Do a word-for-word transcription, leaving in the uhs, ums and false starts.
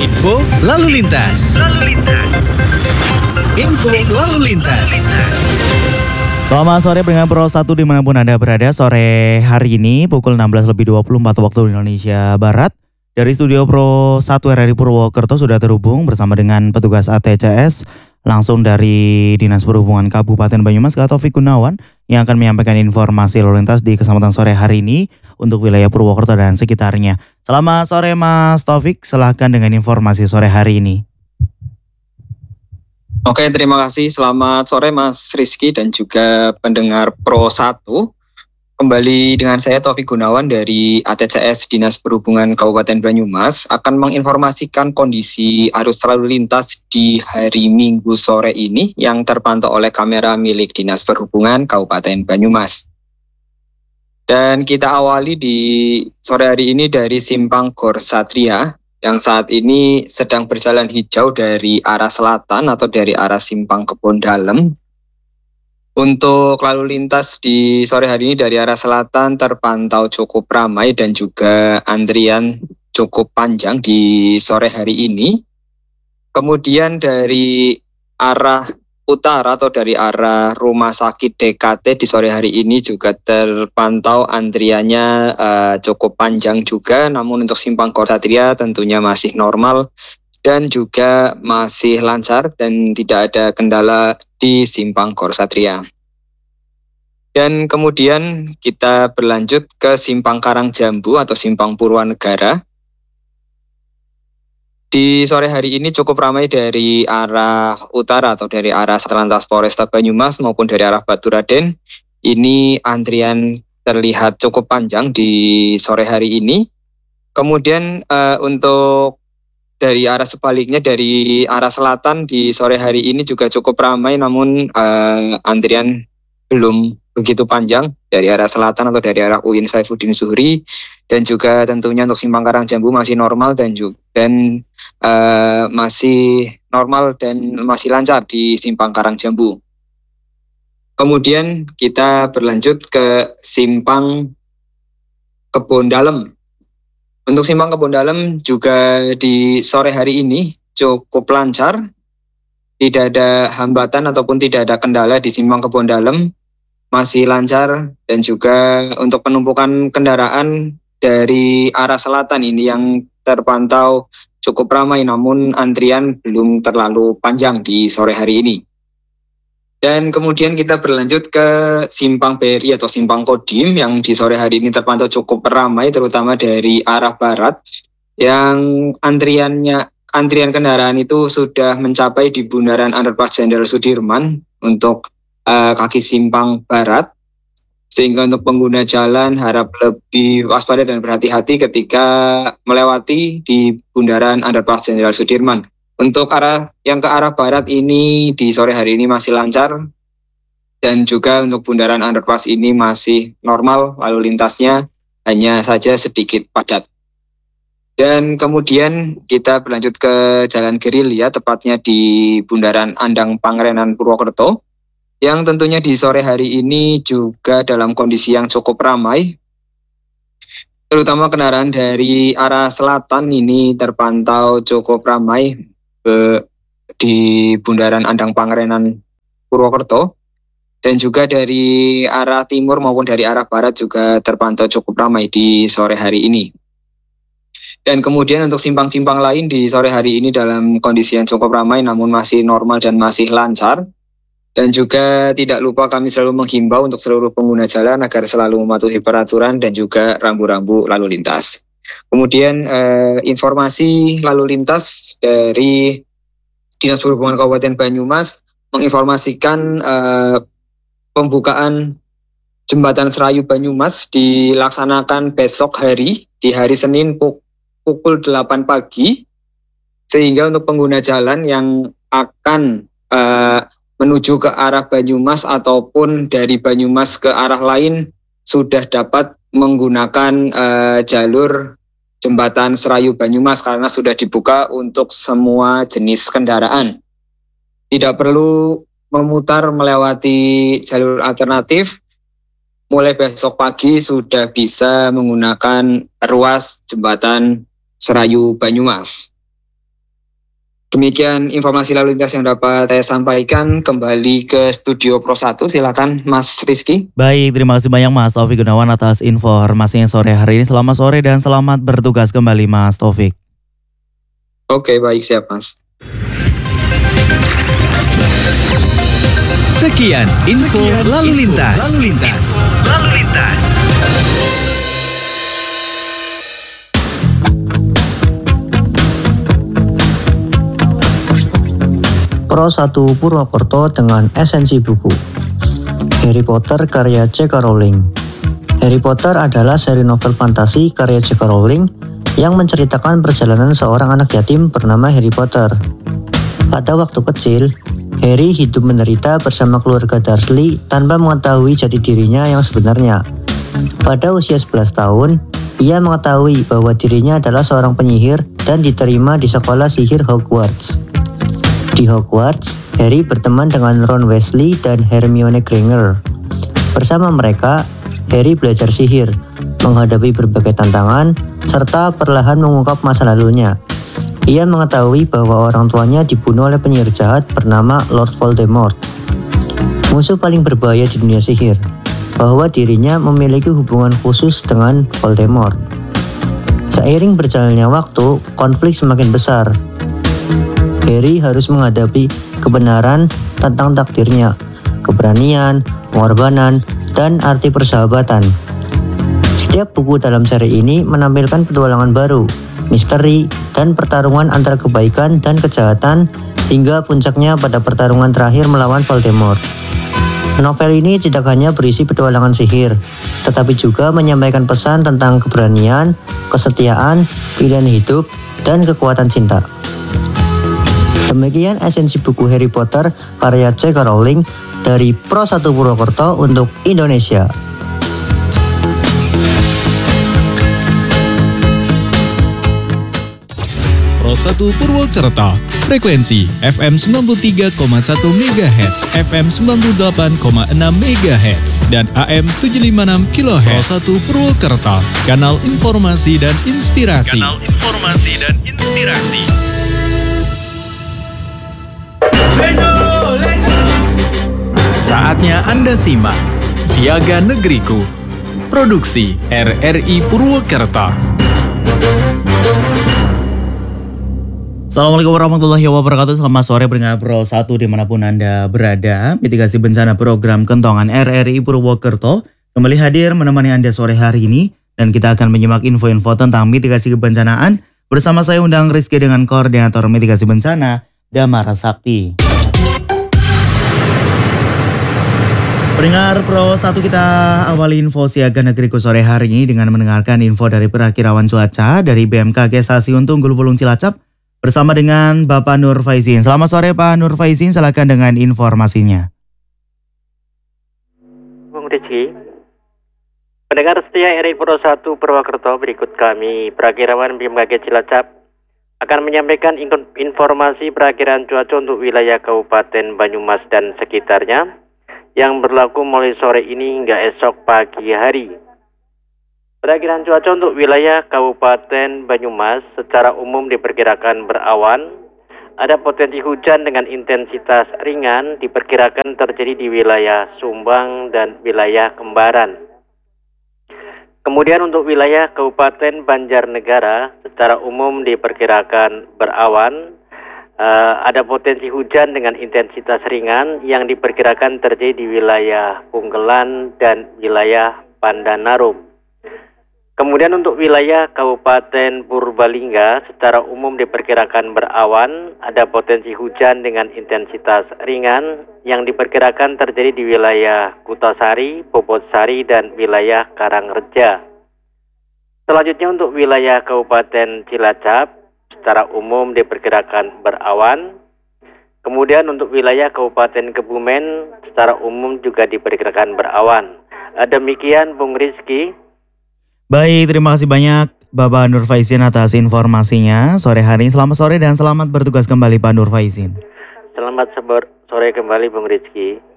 Info lalu lintas. Lalu lintas. Info lalu lintas. Selamat sore pendengar Pro satu dimanapun Anda berada. Sore hari ini pukul enam belas lebih dua puluh empat waktu Indonesia Barat. Dari studio Pro satu R R I Purwokerto sudah terhubung bersama dengan petugas A T C S langsung dari Dinas Perhubungan Kabupaten Banyumas, Kak Taufik Gunawan, yang akan menyampaikan informasi lalu lintas di kesempatan sore hari ini untuk wilayah Purwokerto dan sekitarnya. Selamat sore Mas Taufik, silahkan dengan informasi sore hari ini. Oke, terima kasih. Selamat sore Mas Rizky dan juga pendengar Pro satu. Kembali dengan saya Taufik Gunawan dari A T C S Dinas Perhubungan Kabupaten Banyumas akan menginformasikan kondisi arus lalu lintas di hari Minggu sore ini yang terpantau oleh kamera milik Dinas Perhubungan Kabupaten Banyumas. Dan kita awali di sore hari ini dari Simpang Gor Satria yang saat ini sedang berjalan hijau dari arah selatan atau dari arah Simpang Kebon Dalem. Untuk lalu lintas di sore hari ini dari arah selatan terpantau cukup ramai dan juga antrian cukup panjang di sore hari ini. Kemudian dari arah utara atau dari arah Rumah Sakit D K T di sore hari ini juga terpantau antriannya uh, cukup panjang juga. Namun untuk Simpang Gor Satria tentunya masih normal dan juga masih lancar dan tidak ada kendala di Simpang Gor Satria. Dan kemudian kita berlanjut ke Simpang Karangjambu atau Simpang Purwanegara. Di sore hari ini cukup ramai dari arah utara atau dari arah Satlantas Polresta Banyumas maupun dari arah Baturaden. Ini antrian terlihat cukup panjang di sore hari ini. Kemudian uh, untuk dari arah sebaliknya, dari arah selatan di sore hari ini juga cukup ramai, namun uh, antrian belum begitu panjang dari arah selatan atau dari arah U I N Saifuddin Zuhri, dan juga tentunya untuk Simpang Karangjambu masih normal dan juga dan uh, masih normal dan masih lancar di Simpang Karangjambu. Kemudian kita berlanjut ke Simpang Kebon Dalem. Untuk Simpang Kebon Dalem juga di sore hari ini cukup lancar, tidak ada hambatan ataupun tidak ada kendala di Simpang Kebon Dalem, masih lancar. Dan juga untuk penumpukan kendaraan dari arah selatan ini yang terpantau cukup ramai, namun antrian belum terlalu panjang di sore hari ini. Dan kemudian kita berlanjut ke Simpang B R I atau Simpang Kodim yang di sore hari ini terpantau cukup ramai, terutama dari arah barat yang antriannya antrian kendaraan itu sudah mencapai di Bundaran Underpass Jenderal Sudirman untuk uh, kaki Simpang Barat, sehingga untuk pengguna jalan harap lebih waspada dan berhati-hati ketika melewati di Bundaran Underpass Jenderal Sudirman. Untuk arah yang ke arah barat ini di sore hari ini masih lancar, dan juga untuk Bundaran Underpass ini masih normal lalu lintasnya, hanya saja sedikit padat. Dan kemudian kita berlanjut ke Jalan Gerilya, tepatnya di Bundaran Andang Pangerenan Purwokerto, yang tentunya di sore hari ini juga dalam kondisi yang cukup ramai, terutama kendaraan dari arah selatan ini terpantau cukup ramai di Bundaran Andang Pangerenan Purwokerto, dan juga dari arah timur maupun dari arah barat juga terpantau cukup ramai di sore hari ini. Dan kemudian untuk simpang-simpang lain di sore hari ini dalam kondisi yang cukup ramai namun masih normal dan masih lancar. Dan juga tidak lupa kami selalu menghimbau untuk seluruh pengguna jalan agar selalu mematuhi peraturan dan juga rambu-rambu lalu lintas. Kemudian eh, informasi lalu lintas dari Dinas Perhubungan Kabupaten Banyumas menginformasikan eh, pembukaan Jembatan Serayu Banyumas dilaksanakan besok hari, di hari Senin pukul delapan pagi, sehingga untuk pengguna jalan yang akan eh, menuju ke arah Banyumas ataupun dari Banyumas ke arah lain sudah dapat menggunakan uh, jalur Jembatan Serayu Banyumas karena sudah dibuka untuk semua jenis kendaraan. Tidak perlu memutar melewati jalur alternatif. Mulai besok pagi sudah bisa menggunakan ruas Jembatan Serayu Banyumas. Demikian informasi lalu lintas yang dapat saya sampaikan. Kembali ke studio Pro satu, silakan Mas Rizky. Baik, terima kasih banyak Mas Taufik Gunawan atas informasinya sore hari ini. Selamat sore dan selamat bertugas kembali Mas Taufik. Oke, baik, siap Mas. Sekian info Sekian lalu info lintas. lalu lintas. Lalu lintas. Pro satu Purwokerto dengan esensi buku. Harry Potter karya J K. Rowling. Harry Potter adalah seri novel fantasi karya J K. Rowling yang menceritakan perjalanan seorang anak yatim bernama Harry Potter. Pada waktu kecil, Harry hidup menderita bersama keluarga Dursley tanpa mengetahui jati dirinya yang sebenarnya. Pada usia sebelas tahun, ia mengetahui bahwa dirinya adalah seorang penyihir dan diterima di sekolah sihir Hogwarts. Di Hogwarts, Harry berteman dengan Ron Weasley dan Hermione Granger. Bersama mereka, Harry belajar sihir, menghadapi berbagai tantangan, serta perlahan mengungkap masa lalunya. Ia mengetahui bahwa orang tuanya dibunuh oleh penyihir jahat bernama Lord Voldemort, musuh paling berbahaya di dunia sihir, bahwa dirinya memiliki hubungan khusus dengan Voldemort. Seiring berjalannya waktu, konflik semakin besar. Harry harus menghadapi kebenaran tentang takdirnya, keberanian, pengorbanan, dan arti persahabatan. Setiap buku dalam seri ini menampilkan petualangan baru, misteri, dan pertarungan antara kebaikan dan kejahatan hingga puncaknya pada pertarungan terakhir melawan Voldemort. Novel ini tidak hanya berisi petualangan sihir, tetapi juga menyampaikan pesan tentang keberanian, kesetiaan, pilihan hidup, dan kekuatan cinta. Demikian esensi buku Harry Potter karya J K. Rowling dari Pro satu Purwokerto untuk Indonesia. Pro satu Purwokerto, frekuensi F M sembilan puluh tiga koma satu megahertz, F M sembilan puluh delapan koma enam megahertz, dan A M tujuh ratus lima puluh enam kilohertz. Pro satu Purwokerto, kanal informasi dan inspirasi. Kanal informasi dan inspirasi. Saatnya Anda simak Siaga Negeriku, produksi R R I Purwokerto. Assalamualaikum warahmatullahi wabarakatuh. Selamat sore pendengar Pro satu dimanapun Anda berada. Mitigasi bencana program Kentongan R R I Purwokerto kembali hadir menemani Anda sore hari ini. Dan kita akan menyimak info-info tentang mitigasi kebencanaan bersama saya Undang Rizky dengan Koordinator Mitigasi Bencana Damara Sakti. Pendengar Pro satu, kita awali info Siaga Negeriku sore hari ini dengan mendengarkan info dari perakirawan cuaca dari B M K G Stasiun Tunggul Pulung Cilacap bersama dengan Bapak Nur Faizin. Selamat sore Pak Nur Faizin, silakan dengan informasinya. Bung Rizky, pendengar setia R R I Pro satu Purwokerto, berikut kami perakirawan B M K G Cilacap akan menyampaikan informasi perakiraan cuaca untuk wilayah Kabupaten Banyumas dan sekitarnya yang berlaku mulai sore ini hingga esok pagi hari. Perakiraan cuaca untuk wilayah Kabupaten Banyumas secara umum diperkirakan berawan. Ada potensi hujan dengan intensitas ringan diperkirakan terjadi di wilayah Sumbang dan wilayah Kembaran. Kemudian untuk wilayah Kabupaten Banjarnegara secara umum diperkirakan berawan. Uh, ada potensi hujan dengan intensitas ringan yang diperkirakan terjadi di wilayah Punggelan dan wilayah Pandanarum. Kemudian untuk wilayah Kabupaten Purbalingga secara umum diperkirakan berawan, ada potensi hujan dengan intensitas ringan yang diperkirakan terjadi di wilayah Kutasari, Bobotsari, dan wilayah Karangreja. Selanjutnya untuk wilayah Kabupaten Cilacap secara umum diperkirakan berawan. Kemudian untuk wilayah Kabupaten Kebumen secara umum juga diperkirakan berawan. Demikian Bung Rizky. Baik, terima kasih banyak Bapak Nur Faizin atas informasinya sore hari ini. Selamat sore dan selamat bertugas kembali Pak Nur Faizin. Selamat sore kembali Bung Rizky.